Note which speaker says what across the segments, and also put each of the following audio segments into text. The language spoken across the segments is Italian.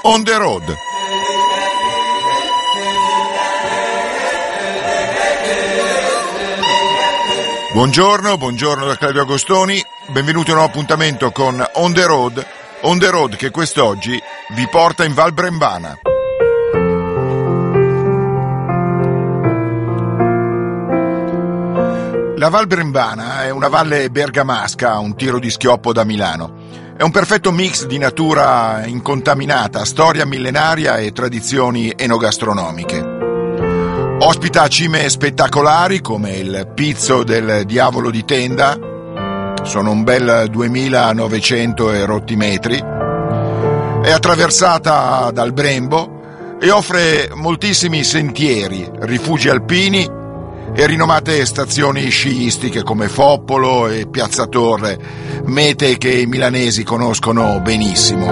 Speaker 1: On the Road. Buongiorno da Claudio Agostoni, benvenuti a un nuovo appuntamento con On the Road che quest'oggi vi porta in Val Brembana. La Val Brembana è una valle bergamasca a un tiro di schioppo da Milano. È un perfetto mix di natura incontaminata, storia millenaria e tradizioni enogastronomiche. Ospita cime spettacolari come il Pizzo del Diavolo di Tenda, sono un bel 2900 e rotti metri, è attraversata dal Brembo e offre moltissimi sentieri, rifugi alpini e rinomate stazioni sciistiche come Foppolo e Piazza Torre, mete che i milanesi conoscono benissimo.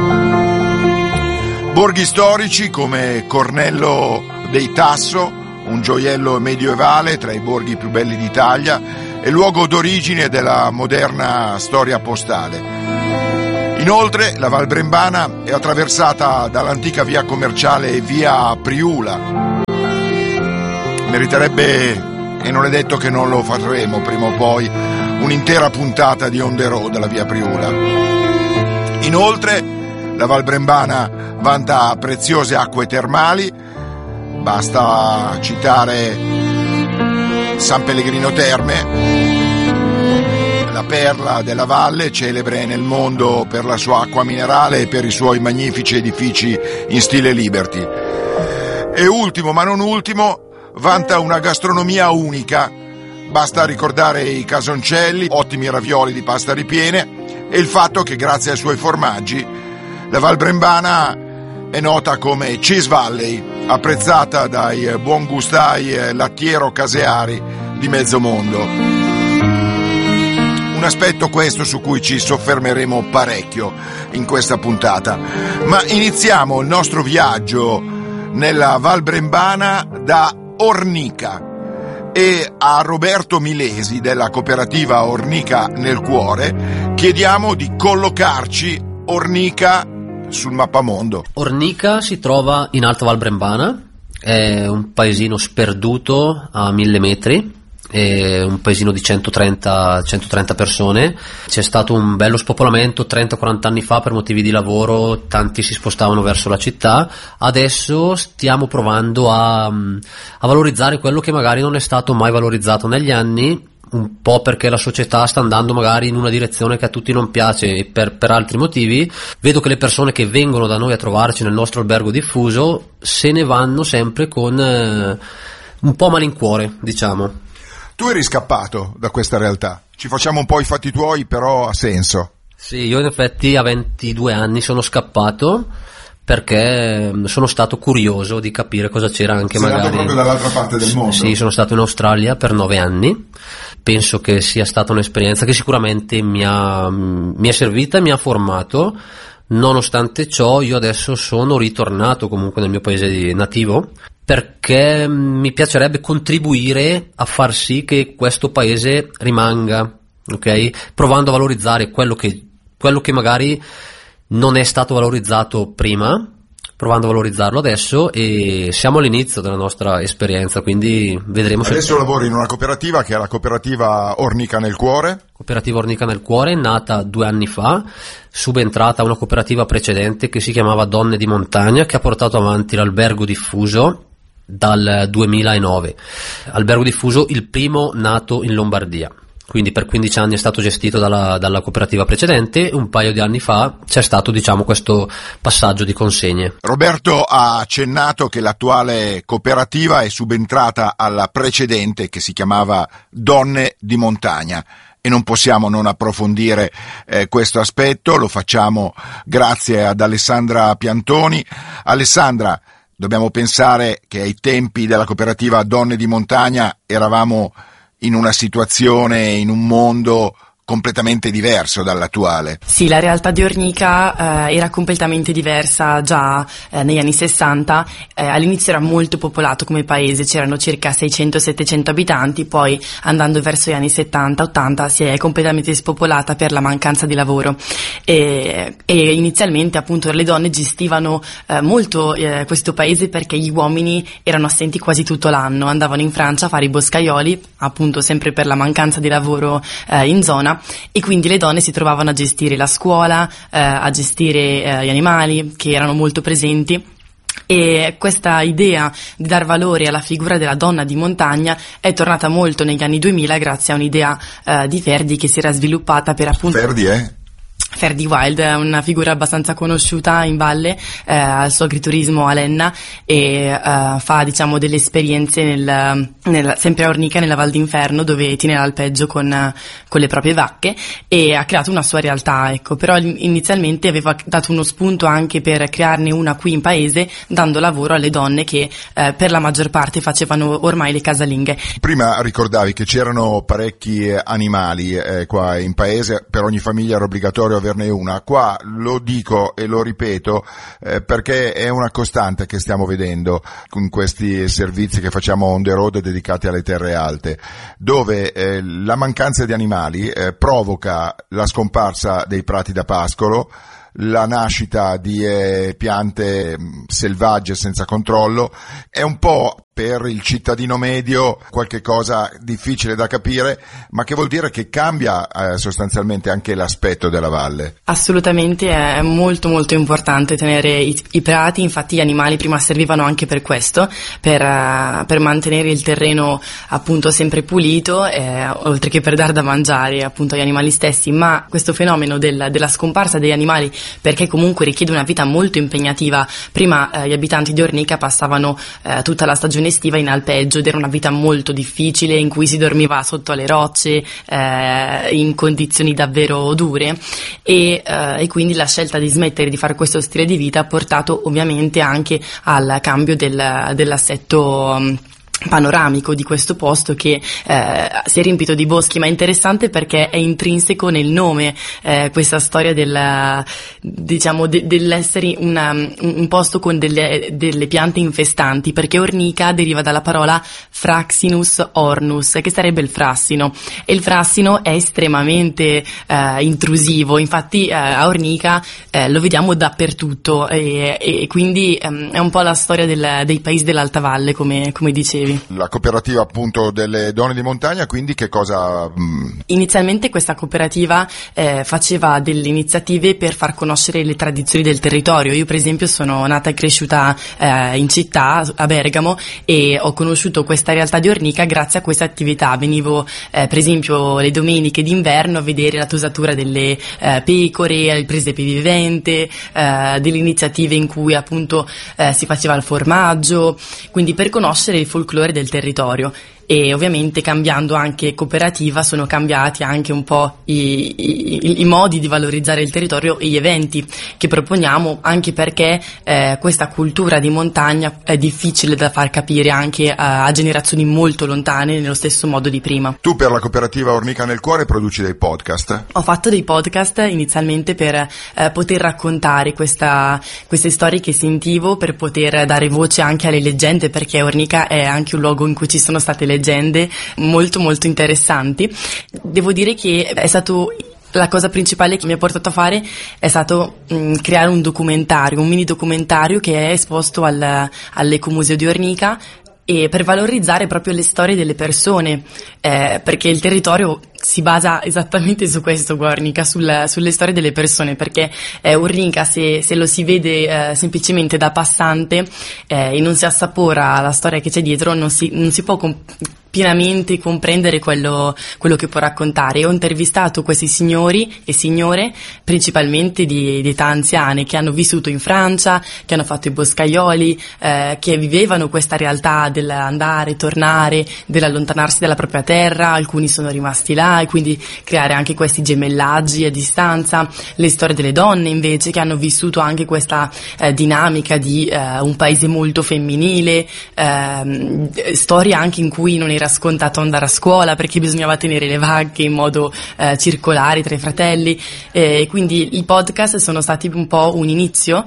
Speaker 1: Borghi storici come Cornello dei Tasso, un gioiello medievale tra i borghi più belli d'Italia e luogo d'origine della moderna storia postale. Inoltre la Val Brembana è attraversata dall'antica via commerciale via Priula. Meriterebbe, e non è detto che non lo faremo prima o poi, un'intera puntata di On the Road alla via Priula. Inoltre la Val Brembana vanta preziose acque termali, basta citare San Pellegrino Terme, la perla della valle, celebre nel mondo per la sua acqua minerale e per i suoi magnifici edifici in stile Liberty. E ultimo ma non ultimo, vanta una gastronomia unica, basta ricordare i casoncelli, ottimi ravioli di pasta ripiene e il fatto che grazie ai suoi formaggi la Val Brembana è nota come Cheese Valley, apprezzata dai buongustai lattiero-caseari di mezzo mondo. Un aspetto questo su cui ci soffermeremo parecchio in questa puntata, ma iniziamo il nostro viaggio nella Val Brembana da Ornica e a Roberto Milesi della cooperativa Ornica nel Cuore chiediamo di collocarci Ornica sul mappamondo.
Speaker 2: Ornica si trova in Alta Val Brembana, è un paesino sperduto a 1000 metri, è un paesino di 130 persone. C'è stato un bello spopolamento 30-40 anni fa per motivi di lavoro, tanti si spostavano verso la città. Adesso stiamo provando a valorizzare quello che magari non è stato mai valorizzato negli anni, un po' perché la società sta andando magari in una direzione che a tutti non piace e per altri motivi. Vedo che le persone che vengono da noi a trovarci nel nostro albergo diffuso se ne vanno sempre con un po' malincuore, diciamo.
Speaker 1: Tu eri scappato da questa realtà, ci facciamo un po' i fatti tuoi, però ha senso.
Speaker 2: Sì, io in effetti a 22 anni sono scappato perché sono stato curioso di capire cosa c'era anche
Speaker 1: Sei
Speaker 2: magari.
Speaker 1: andato proprio dall'altra parte del mondo.
Speaker 2: Sì, sono stato in Australia per 9 anni. Penso che sia stata un'esperienza che sicuramente mi è servita e mi ha formato. Nonostante ciò, io adesso sono ritornato comunque nel mio paese nativo perché mi piacerebbe contribuire a far sì che questo paese rimanga, ok? Provando a valorizzare quello che magari non è stato valorizzato prima, provando a valorizzarlo adesso, e siamo all'inizio della nostra esperienza, quindi vedremo.
Speaker 1: Adesso lavori in una cooperativa che è la cooperativa Ornica nel Cuore.
Speaker 2: Cooperativa Ornica nel Cuore, nata 2 anni fa, subentrata a una cooperativa precedente che si chiamava Donne di Montagna, che ha portato avanti l'albergo diffuso dal 2009. Albergo diffuso, il primo nato in Lombardia. Quindi per 15 anni è stato gestito dalla cooperativa precedente. Un paio di anni fa c'è stato, diciamo, questo passaggio di consegne.
Speaker 1: Roberto ha accennato che l'attuale cooperativa è subentrata alla precedente che si chiamava Donne di Montagna e non possiamo non approfondire questo aspetto. Lo facciamo grazie ad Alessandra Piantoni. Alessandra, dobbiamo pensare che ai tempi della cooperativa Donne di Montagna eravamo in una situazione, in un mondo completamente diverso dall'attuale.
Speaker 3: Sì, la realtà di Ornica era completamente diversa già negli anni 60. All'inizio era molto popolato come paese, c'erano circa 600-700 abitanti, poi andando verso gli anni 70-80 si è completamente spopolata per la mancanza di lavoro e inizialmente appunto le donne gestivano molto questo paese perché gli uomini erano assenti quasi tutto l'anno, andavano in Francia a fare i boscaioli, appunto sempre per la mancanza di lavoro in zona, e quindi le donne si trovavano a gestire la scuola, a gestire gli animali che erano molto presenti. E questa idea di dar valore alla figura della donna di montagna è tornata molto negli anni 2000 grazie a un'idea di Ferdi che si era sviluppata per appunto... Ferdi Wilde è una figura abbastanza conosciuta in valle, al suo agriturismo a Lenna e fa diciamo delle esperienze sempre a Ornica nella Val d'Inferno dove tiene l'alpeggio con le proprie vacche e ha creato una sua realtà, ecco. Però inizialmente aveva dato uno spunto anche per crearne una qui in paese dando lavoro alle donne che per la maggior parte facevano ormai le casalinghe.
Speaker 1: Prima ricordavi che c'erano parecchi animali qua in paese, per ogni famiglia era obbligatorio averne una. Qua lo dico e lo ripeto perché è una costante che stiamo vedendo con questi servizi che facciamo on the road dedicati alle terre alte, dove la mancanza di animali provoca la scomparsa dei prati da pascolo, la nascita di piante selvagge senza controllo. È un po' per il cittadino medio qualche cosa difficile da capire, ma che vuol dire che cambia sostanzialmente anche l'aspetto della valle.
Speaker 3: Assolutamente, è molto molto importante tenere i prati, infatti gli animali prima servivano anche per questo, per mantenere il terreno appunto sempre pulito, oltre che per dar da mangiare appunto agli animali stessi, ma questo fenomeno della scomparsa degli animali, perché comunque richiede una vita molto impegnativa. Prima gli abitanti di Ornica passavano tutta la stagione estiva in alpeggio ed era una vita molto difficile in cui si dormiva sotto alle rocce in condizioni davvero dure e quindi la scelta di smettere di fare questo stile di vita ha portato ovviamente anche al cambio dell'assetto panoramico di questo posto che si è riempito di boschi, ma è interessante perché è intrinseco nel nome questa storia dell'essere un posto con delle piante infestanti, perché Ornica deriva dalla parola Fraxinus ornus, che sarebbe il frassino, e il frassino è estremamente intrusivo, infatti a Ornica lo vediamo dappertutto e quindi è un po' la storia dei paesi dell'Alta Valle, come dicevi.
Speaker 1: La cooperativa appunto delle donne di montagna, quindi che cosa?
Speaker 3: Inizialmente questa cooperativa faceva delle iniziative per far conoscere le tradizioni del territorio. Io per esempio sono nata e cresciuta in città, a Bergamo, e ho conosciuto questa realtà di Ornica grazie a queste attività. Venivo per esempio le domeniche d'inverno a vedere la tosatura delle pecore, il presepe vivente, delle iniziative in cui appunto si faceva il formaggio, quindi per conoscere il folklore del territorio. E ovviamente cambiando anche cooperativa sono cambiati anche un po' i modi di valorizzare il territorio e gli eventi che proponiamo, anche perché questa cultura di montagna è difficile da far capire anche a generazioni molto lontane nello stesso modo di prima.
Speaker 1: Tu per la cooperativa Ornica nel Cuore produci dei podcast?
Speaker 3: Ho fatto dei podcast inizialmente per poter raccontare queste storie che sentivo, per poter dare voce anche alle leggende, perché Ornica è anche un luogo in cui ci sono state leggende molto molto interessanti. Devo dire che è stato la cosa principale che mi ha portato a fare è stato creare un documentario, un mini documentario che è esposto all'Ecomuseo di Ornica, e per valorizzare proprio le storie delle persone, perché il territorio si basa esattamente su questo, Ornica, sulle storie delle persone, perché Ornica se lo si vede semplicemente da passante e non si assapora la storia che c'è dietro, non si può pienamente comprendere quello che può raccontare. Ho intervistato questi signori e signore, principalmente di età anziane, che hanno vissuto in Francia, che hanno fatto i boscaioli, che vivevano questa realtà dell'andare, tornare, dell'allontanarsi dalla propria terra. Alcuni sono rimasti là e quindi creare anche questi gemellaggi a distanza. Le storie delle donne invece, che hanno vissuto anche questa dinamica di un paese molto femminile, storie anche in cui non era era scontato andare a scuola perché bisognava tenere le vacche in modo circolare tra i fratelli, e quindi i podcast sono stati un po' un inizio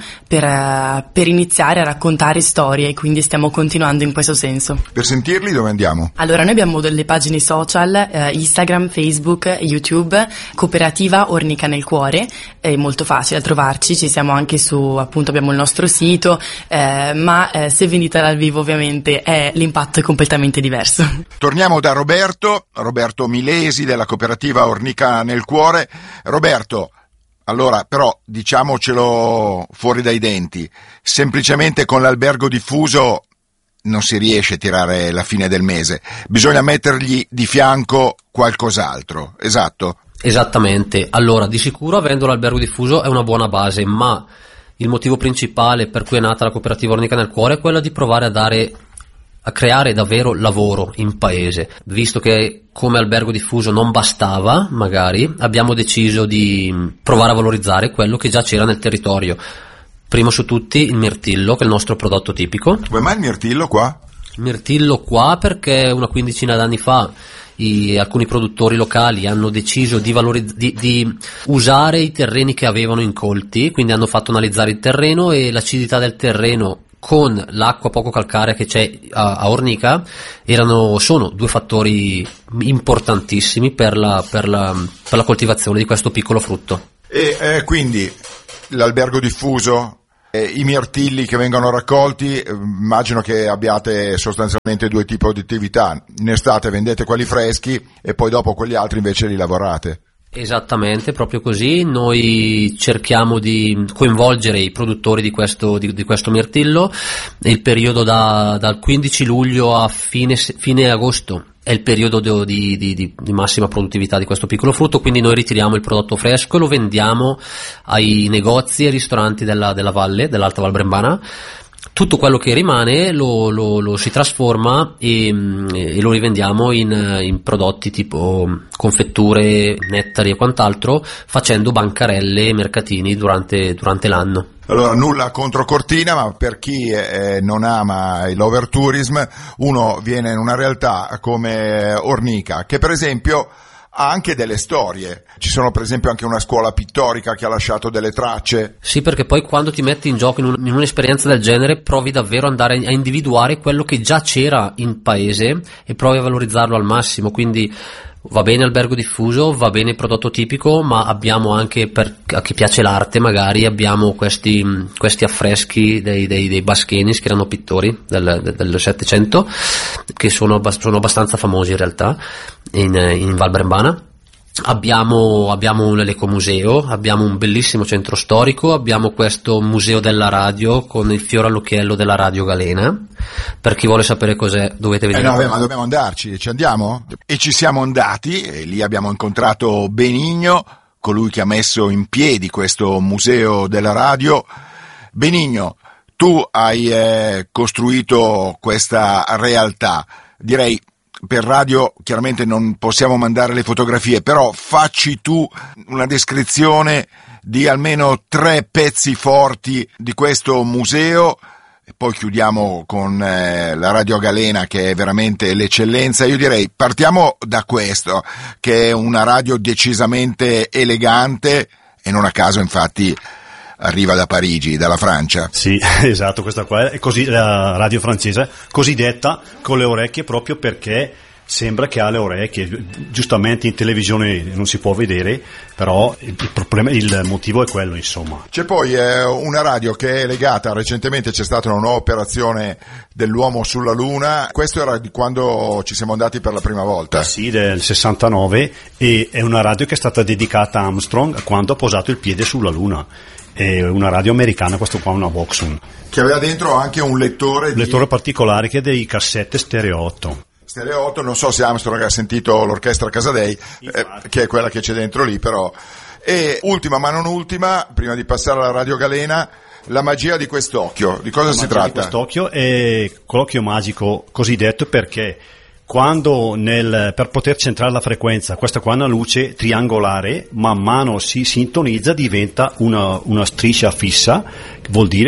Speaker 3: per iniziare a raccontare storie, e quindi stiamo continuando in questo senso.
Speaker 1: Per sentirli dove andiamo?
Speaker 3: Allora, noi abbiamo delle pagine social, Instagram, Facebook, YouTube, Cooperativa Ornica nel Cuore, è molto facile da trovarci, ci siamo anche su, appunto abbiamo il nostro sito, ma se venite dal vivo ovviamente l'impatto è completamente diverso.
Speaker 1: Torniamo da Roberto Milesi della Cooperativa Ornica nel Cuore. Roberto, allora però diciamocelo fuori dai denti, semplicemente con l'albergo diffuso non si riesce a tirare la fine del mese, bisogna mettergli di fianco qualcos'altro, esatto?
Speaker 2: Esattamente, allora di sicuro avendo l'albergo diffuso è una buona base, ma il motivo principale per cui è nata la Cooperativa Ornica nel Cuore è quello di provare a creare davvero lavoro in paese. Visto che come albergo diffuso non bastava, magari abbiamo deciso di provare a valorizzare quello che già c'era nel territorio. Primo su tutti il mirtillo, che è il nostro prodotto tipico.
Speaker 1: Come mai il mirtillo qua?
Speaker 2: Il mirtillo qua perché una quindicina d'anni fa alcuni produttori locali hanno deciso di usare i terreni che avevano incolti, quindi hanno fatto analizzare il terreno e l'acidità del terreno con l'acqua poco calcarea che c'è a Ornica sono due fattori importantissimi per la coltivazione di questo piccolo frutto.
Speaker 1: E quindi l'albergo diffuso, i mirtilli che vengono raccolti, immagino che abbiate sostanzialmente due tipi di attività: in estate vendete quelli freschi e poi dopo quelli altri invece li lavorate.
Speaker 2: Esattamente, proprio così. Noi cerchiamo di coinvolgere i produttori di questo mirtillo. Il periodo dal 15 luglio a fine agosto è il periodo di massima produttività di questo piccolo frutto, quindi noi ritiriamo il prodotto fresco e lo vendiamo ai negozi e ristoranti della valle, dell'Alta Val Brembana. Tutto quello che rimane lo si trasforma e lo rivendiamo in prodotti tipo confetture, nettari e quant'altro, facendo bancarelle e mercatini durante l'anno.
Speaker 1: Allora, nulla contro Cortina, ma per chi non ama il overtourism, uno viene in una realtà come Ornica, che per esempio ha anche delle storie. Ci sono per esempio anche una scuola pittorica che ha lasciato delle tracce.
Speaker 2: Sì, perché poi quando ti metti in gioco in un'esperienza del genere provi davvero ad andare a individuare quello che già c'era in paese e provi a valorizzarlo al massimo, quindi va bene albergo diffuso, va bene il prodotto tipico, ma abbiamo anche, a chi piace l'arte magari, abbiamo questi affreschi dei Baschenis, che erano pittori del Settecento, che sono abbastanza famosi in realtà in Val Brembana. Abbiamo l'ecomuseo, abbiamo un bellissimo centro storico, abbiamo questo museo della radio con il fiore all'occhiello della Radio Galena. Per chi vuole sapere cos'è dovete venire.
Speaker 1: No, ma dobbiamo andarci, ci andiamo? E ci siamo andati, e lì abbiamo incontrato Benigno, colui che ha messo in piedi questo museo della radio. Benigno, tu hai costruito questa realtà, direi. Per radio chiaramente non possiamo mandare le fotografie, però facci tu una descrizione di almeno 3 pezzi forti di questo museo e poi chiudiamo con la Radio Galena, che è veramente l'eccellenza. Io direi partiamo da questo, che è una radio decisamente elegante e non a caso infatti arriva da Parigi, dalla Francia.
Speaker 4: Sì, esatto, questa qua è così, la radio francese, cosiddetta con le orecchie, proprio perché sembra che ha le orecchie. Giustamente in televisione non si può vedere, però il motivo è quello, insomma.
Speaker 1: C'è poi una radio che è legata, recentemente c'è stata una nuova operazione dell'uomo sulla Luna. Questo era di quando ci siamo andati per la prima volta.
Speaker 4: Sì, del 69, e è una radio che è stata dedicata a Armstrong quando ha posato il piede sulla Luna. È una radio americana, questo qua è una Voxon,
Speaker 1: che aveva dentro anche un lettore
Speaker 4: particolare, che è dei cassette Stereo 8.
Speaker 1: Stereo 8, non so se Armstrong ha sentito l'orchestra Casadei, che è quella che c'è dentro lì, però. E ultima ma non ultima, prima di passare alla Radio Galena, la magia di quest'occhio. Di cosa si tratta?
Speaker 4: Di quest'occhio è colloquio magico cosiddetto, perché quando per poter centrare la frequenza, questa qua è una luce triangolare, man mano si sintonizza, diventa una striscia fissa, vuol dire che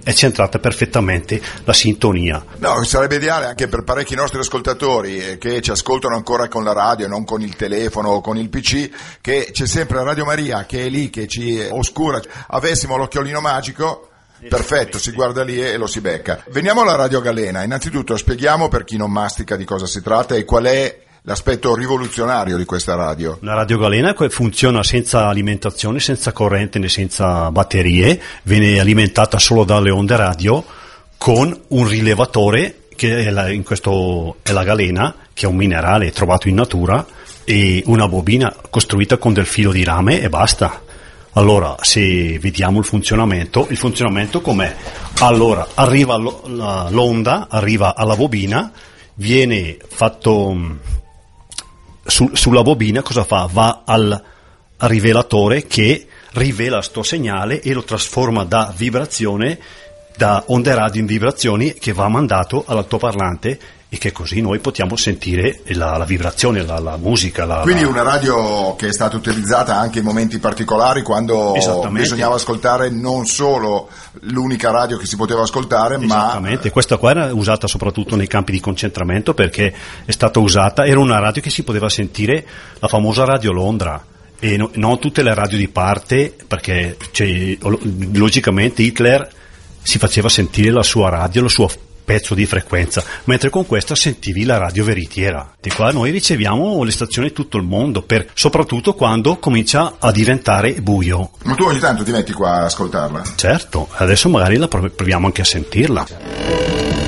Speaker 4: è centrata perfettamente la sintonia.
Speaker 1: No, sarebbe ideale anche per parecchi nostri ascoltatori che ci ascoltano ancora con la radio e non con il telefono o con il PC, che c'è sempre Radio Maria che è lì, che ci oscura. Avessimo l'occhiolino magico, perfetto, si guarda lì e lo si becca. Veniamo alla Radio Galena. Innanzitutto spieghiamo per chi non mastica di cosa si tratta e qual è l'aspetto rivoluzionario di questa radio.
Speaker 4: La Radio Galena funziona senza alimentazione, senza corrente né senza batterie, viene alimentata solo dalle onde radio con un rilevatore che in questo è la galena, che è un minerale trovato in natura, e una bobina costruita con del filo di rame e basta. Allora, se vediamo il funzionamento com'è? Allora, arriva l'onda, arriva alla bobina, viene fatto sulla bobina, cosa fa? Va al rivelatore che rivela sto segnale e lo trasforma da vibrazione, da onde radio in vibrazioni, che va mandato all'altoparlante, e che così noi possiamo sentire la vibrazione, la musica.
Speaker 1: Quindi una radio che è stata utilizzata anche in momenti particolari, quando bisognava ascoltare non solo l'unica radio che si poteva ascoltare,
Speaker 4: Esattamente, questa qua era usata soprattutto nei campi di concentramento, perché è stata usata, era una radio che si poteva sentire, la famosa Radio Londra, e non tutte le radio di parte, perché logicamente Hitler si faceva sentire la sua radio, la sua pezzo di frequenza, mentre con questa sentivi la radio veritiera. Di qua noi riceviamo le stazioni di tutto il mondo, soprattutto quando comincia a diventare buio.
Speaker 1: Ma tu ogni tanto ti metti qua a ascoltarla?
Speaker 4: Certo, adesso magari la proviamo anche a sentirla.